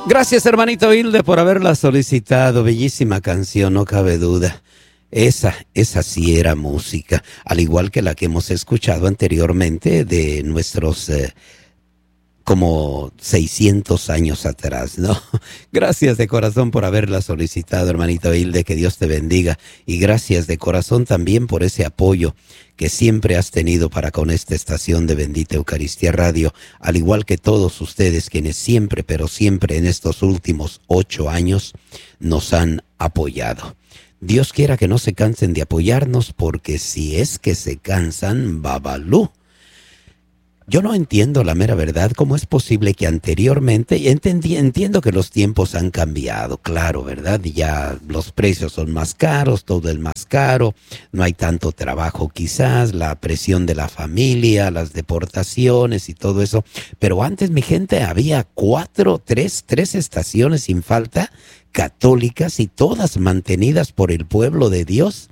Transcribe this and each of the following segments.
Gracias, hermanito Hilde, por haberla solicitado. Bellísima canción, no cabe duda. Esa sí era música, al igual que la que hemos escuchado anteriormente de nuestros como 600 años atrás, ¿no? Gracias de corazón por haberla solicitado, hermanito Hilde, que Dios te bendiga. Y gracias de corazón también por ese apoyo que siempre has tenido para con esta estación de Bendita Eucaristía Radio, al igual que todos ustedes quienes siempre, pero siempre en estos últimos 8 años nos han apoyado. Dios quiera que no se cansen de apoyarnos, porque si es que se cansan, babalú. Yo no entiendo la mera verdad, cómo es posible que anteriormente, entiendo que los tiempos han cambiado, claro, ¿verdad? Y ya los precios son más caros, todo es más caro, no hay tanto trabajo quizás, la presión de la familia, las deportaciones y todo eso. Pero antes, mi gente, había tres estaciones sin falta, católicas, y todas mantenidas por el pueblo de Dios.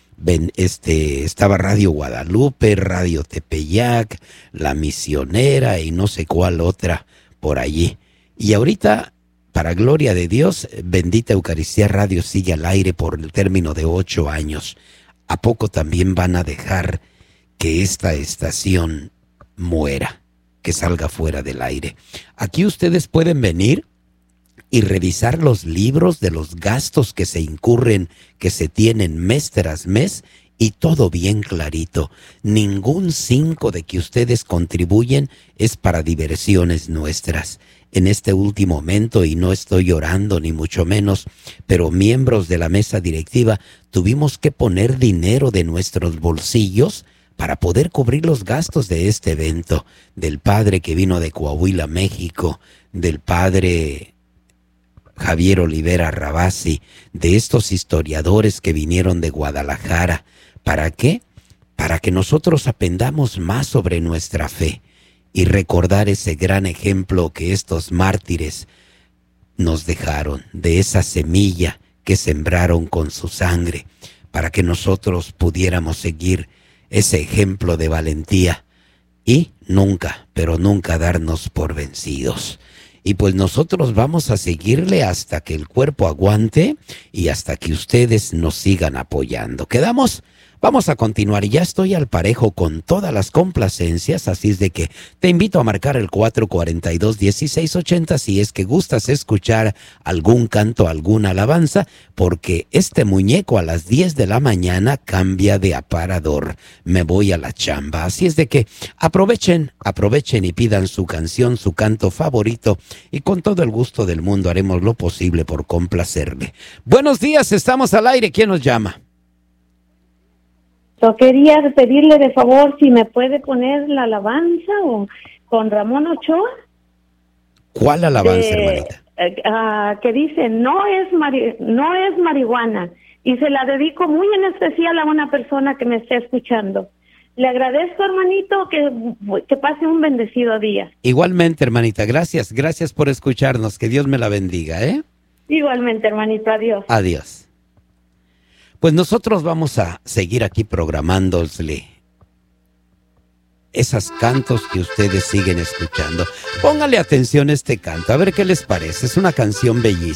Estaba Radio Guadalupe, Radio Tepeyac, La Misionera y no sé cuál otra por allí. Y ahorita, para gloria de Dios, Bendita Eucaristía Radio sigue al aire por el término de 8 años. ¿A poco también van a dejar que esta estación muera, que salga fuera del aire? Aquí ustedes pueden venir y revisar los libros de los gastos que se incurren, que se tienen mes tras mes, y todo bien clarito. Ningún 5 de que ustedes contribuyen es para diversiones nuestras. En este último momento, y no estoy llorando ni mucho menos, pero miembros de la mesa directiva tuvimos que poner dinero de nuestros bolsillos para poder cubrir los gastos de este evento, del padre que vino de Coahuila, México, del padre Javier Olivera Rabasi, de estos historiadores que vinieron de Guadalajara. ¿Para qué? Para que nosotros aprendamos más sobre nuestra fe y recordar ese gran ejemplo que estos mártires nos dejaron, de esa semilla que sembraron con su sangre, para que nosotros pudiéramos seguir ese ejemplo de valentía y nunca, pero nunca darnos por vencidos. Y pues nosotros vamos a seguirle hasta que el cuerpo aguante y hasta que ustedes nos sigan apoyando. ¿Quedamos? Vamos a continuar, y ya estoy al parejo con todas las complacencias, así es de que te invito a marcar el 442-1680 si es que gustas escuchar algún canto, alguna alabanza, porque este muñeco a las 10 de la mañana cambia de aparador. Me voy a la chamba, así es de que aprovechen y pidan su canción, su canto favorito, y con todo el gusto del mundo haremos lo posible por complacerle. Buenos días, estamos al aire. ¿Quién nos llama? Yo quería pedirle de favor si me puede poner la alabanza o con Ramón Ochoa. ¿Cuál alabanza, hermanita? Que dice, no es marihuana, y se la dedico muy en especial a una persona que me esté escuchando. Le agradezco, hermanito, que pase un bendecido día. Igualmente, hermanita, gracias por escucharnos, que Dios me la bendiga, ¿eh? Igualmente, hermanito, adiós. Adiós. Pues nosotros vamos a seguir aquí programándole esos cantos que ustedes siguen escuchando. Póngale atención a este canto, a ver qué les parece. Es una canción bellísima.